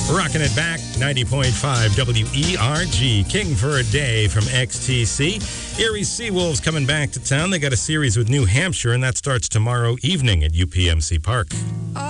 Rocking it back, 90.5 WERG. King for a Day from XTC. Erie Seawolves coming back to town. They got a series with New Hampshire, and that starts tomorrow evening at UPMC Park.